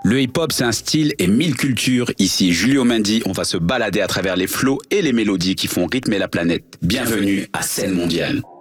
Le hip-hop, c'est un style et 1000 cultures. Ici, Julio Mendy, on va se balader à travers les flots et les mélodies qui font rythmer la planète. Bienvenue à Scène Mondiale.